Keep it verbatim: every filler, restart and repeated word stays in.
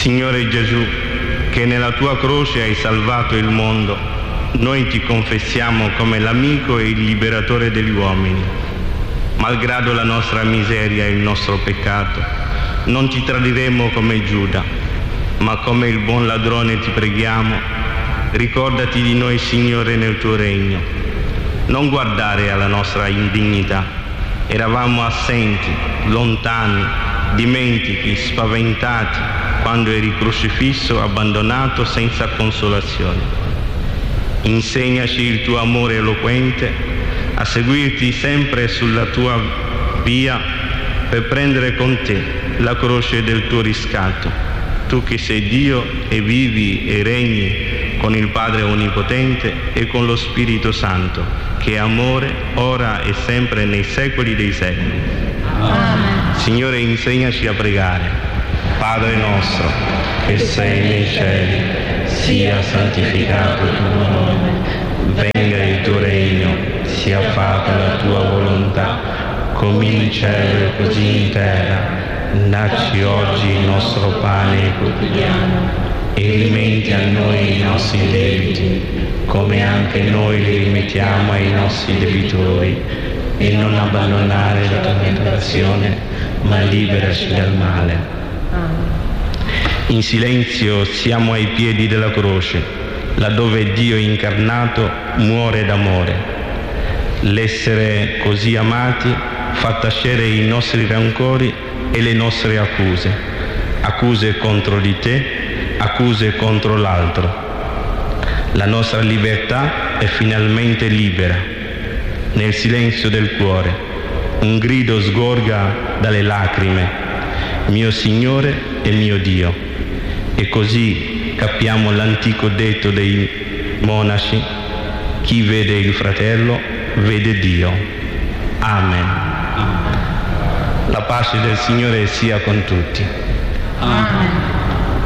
Signore Gesù, che nella tua croce hai salvato il mondo, noi ti confessiamo come l'amico e il liberatore degli uomini. Malgrado la nostra miseria e il nostro peccato, non ti tradiremo come Giuda, ma come il buon ladrone ti preghiamo, ricordati di noi, Signore, nel tuo regno. Non guardare alla nostra indignità. Eravamo assenti, lontani, dimentichi, spaventati, quando eri crocifisso, abbandonato, senza consolazione. Insegnaci il tuo amore eloquente, a seguirti sempre sulla tua via per prendere con te la croce del tuo riscatto. Tu che sei Dio e vivi e regni con il Padre Onnipotente e con lo Spirito Santo, che è amore, ora e sempre nei secoli dei secoli. Amen. Signore, insegnaci a pregare. Padre nostro, che sei nei cieli, sia santificato il tuo nome, venga il tuo regno, sia fatta la tua volontà, come in cielo e così in terra. Dacci oggi il nostro pane quotidiano e rimetti a noi i nostri debiti, come anche noi li rimettiamo ai nostri debitori, e non abbandonare la tua tentazione, ma liberaci dal male. In silenzio siamo ai piedi della croce, laddove Dio incarnato muore d'amore. L'essere così amati fa tacere i nostri rancori e le nostre accuse, accuse contro di te, accuse contro l'altro. La nostra libertà è finalmente libera. Nel silenzio del cuore un grido sgorga dalle lacrime: mio Signore e mio Dio. E così capiamo l'antico detto dei monaci: chi vede il fratello vede Dio. Amen. La pace del Signore sia con tutti. Amen.